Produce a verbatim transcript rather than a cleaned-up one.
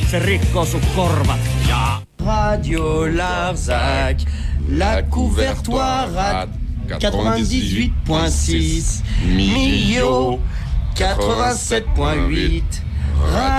Rikko su korvat ja Radio Larzac, la couvertoire quatre-vingt-dix-huit point six, Millau quatre-vingt-sept point huit.